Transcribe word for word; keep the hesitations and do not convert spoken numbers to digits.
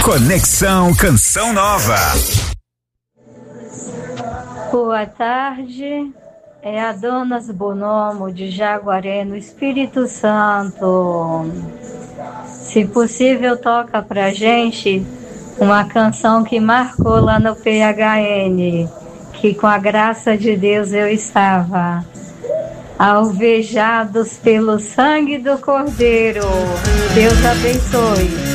Conexão Canção Nova. Boa tarde, é a Dona Bonomo de Jaguaré, no Espírito Santo. Se possível, toca pra gente uma canção que marcou lá no P H N, que com a graça de Deus eu estava. Alvejados pelo sangue do Cordeiro. Deus abençoe.